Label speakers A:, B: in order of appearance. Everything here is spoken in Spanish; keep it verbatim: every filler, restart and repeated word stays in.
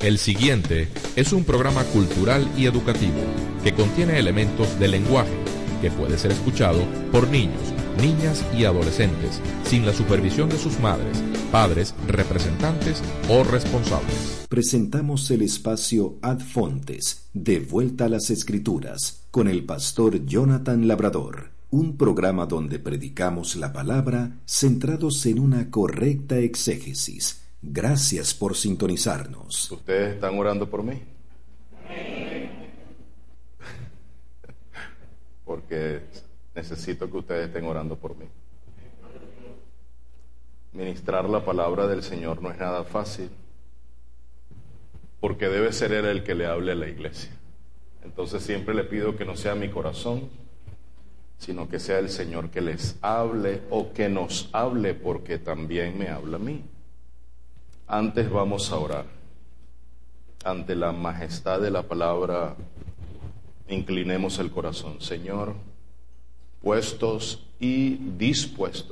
A: El siguiente es un programa cultural y educativo que contiene elementos de lenguaje que puede ser escuchado por niños, niñas y adolescentes sin la supervisión de sus madres, padres, representantes o responsables.
B: Presentamos el espacio Ad Fontes, de Vuelta a las Escrituras, con el pastor Jonathan Labrador, un programa donde predicamos la palabra centrados en una correcta exégesis. Gracias por sintonizarnos.
C: ¿Ustedes están orando por mí? Porque necesito que ustedes estén orando por mí. Ministrar la palabra del Señor no es nada fácil, porque debe ser Él el que le hable a la iglesia. Entonces siempre le pido que no sea mi corazón, sino que sea el Señor que les hable o que nos hable, porque también me habla a mí. Antes vamos a orar. Ante la majestad de la palabra, inclinemos el corazón. Señor, puestos y dispuestos